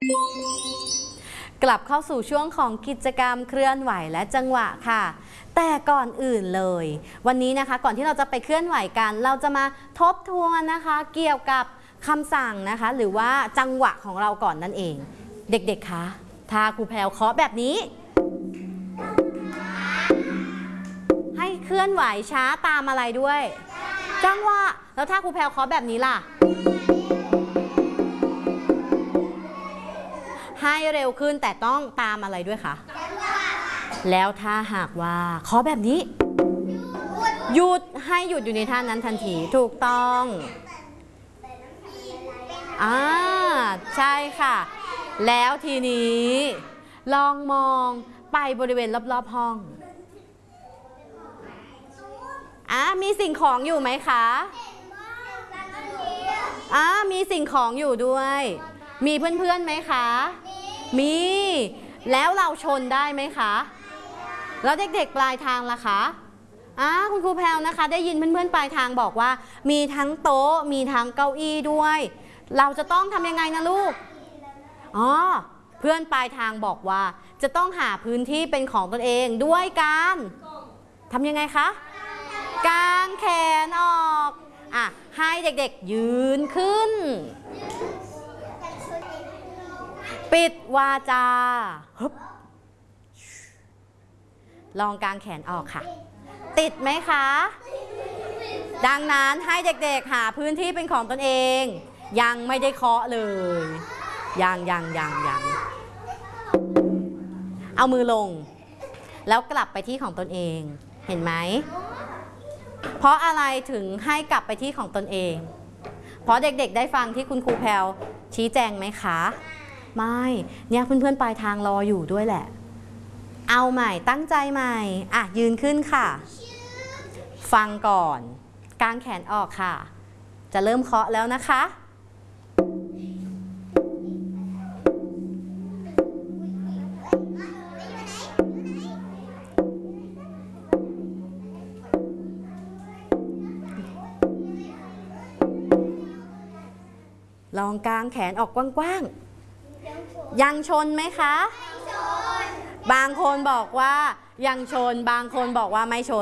กลับเข้าสู่ช่วงของกิจกรรมเคลื่อนไหวและจังหวะค่ะแต่ก่อนอื่นเลยวันนี้นะคะก่อนที่เราจะไปเคลื่อนไหวกันเราจะมาทบทวนนะคะเกี่ยวกับคำสั่งนะคะหรือว่าจังหวะของเราก่อนนั่นเองเด็กๆคะถ้าครูแพรวเคาะแบบนี้ให้เคลื่อนไหวช้าตามอะไรด้วยจังหวะแล้วถ้าครูแพรวเคาะแบบนี้ล่ะให้เร็วขึ้นแต่ต้องตามอะไรด้วยคะแล้วถ้าหากว่าเคาะแบบนี้หยุดให้หยุดอยู่ในท่านั้นทันทีถูกต้องใช่ค่ะแล้วทีนี้ลองมองไปบริเวณรอบๆห้องมีสิ่งของอยู่ไหมคะมีสิ่งของอยู่ด้วยมีเพื่อนๆไหมคะมีแล้วเราชนได้ไหมคะแล้วเด็กๆปลายทางล่ะคะคุณครูแพรวนะคะได้ยินเพื่อนๆปลายทางบอกว่ามีทั้งโต๊ะมีทั้งเก้าอี้ด้วยเราจะต้องทำยังไงนะลูกเพื่อนปลายทางบอกว่าจะต้องหาพื้นที่เป็นของตนเองด้วยการทำยังไงคะกางแขนออกให้เด็กๆยืนขึ้นปิดวาจาลองกางแขนออกค่ะติดไหมคะดังนั้นให้เด็กๆหาพื้นที่เป็นของตนเองยังไม่ได้เคาะเลยยังเอามือลงแล้วกลับไปที่ของตนเองเห็นไหมเพราะอะไรถึงให้กลับไปที่ของตนเองเพราะเด็กๆได้ฟังที่คุณครูแพรวชี้แจงไหมคะไม่เนี่ยเพื่อนๆปลายทางรออยู่ด้วยแหละเอาใหม่ตั้งใจใหม่ยืนขึ้นค่ะฟังก่อนกางแขนออกค่ะจะเริ่มเคาะแล้วนะคะลองกางแขนออกกว้างๆยังชนไหมคะบางคนบอกว่ายังชนบางคนบอกว่าไม่ชน